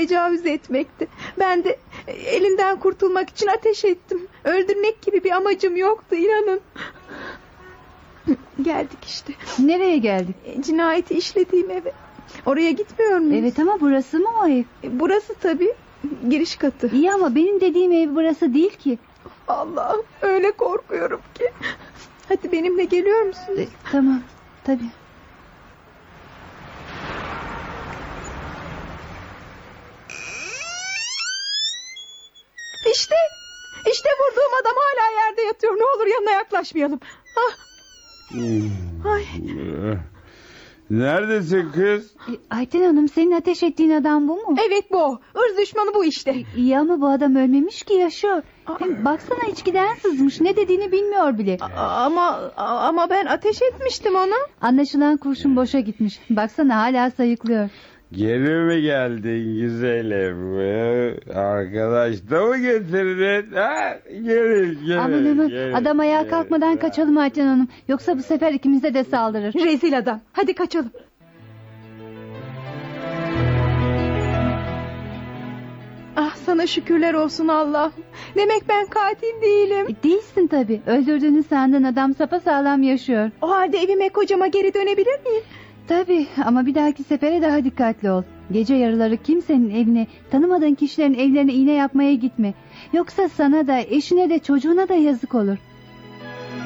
tecavüz etmekti. Ben de elinden kurtulmak için ateş ettim. Öldürmek gibi bir amacım yoktu, inanın. Geldik işte. Nereye geldik? Cinayeti işlediğim eve. Oraya gitmiyor muyuz? Evet ama burası mı o ev? Burası tabii. Giriş katı. İyi ama benim dediğim ev burası değil ki. Allah'ım, öyle korkuyorum ki. Hadi benimle geliyor musunuz? Tamam tabii. İşte vurduğum adam hala yerde yatıyor. Ne olur yanına yaklaşmayalım. Ah. Ay. Neredesin kız? Ayten Hanım, senin ateş ettiğin adam bu mu? Evet, bu. Irz düşmanı bu işte. İyi ama bu adam ölmemiş ki, yaşıyor. Hem baksana, içkiden sızmış, ne dediğini bilmiyor bile. Ama ben ateş etmiştim ona. Anlaşılan kurşun boşa gitmiş. Baksana, hala sayıklıyor. Geri mi geldin güzelim? Arkadaş da mı getirdin? Ha? Gelin. Aman aman, adam ayağa kalkmadan kaçalım Ayten Hanım. Yoksa bu sefer ikimize de saldırır. Rezil adam. Hadi kaçalım. Ah, sana şükürler olsun Allah'ım. Demek ben katil değilim. Değilsin tabii. Öldürdüğünü sandığın adam sapasağlam yaşıyor. O halde evime, kocama geri dönebilir miyim? Tabii ama bir dahaki sefere daha dikkatli ol. Gece yarıları kimsenin evine, tanımadığın kişilerin evlerine iğne yapmaya gitme. Yoksa sana da, eşine de, çocuğuna da yazık olur.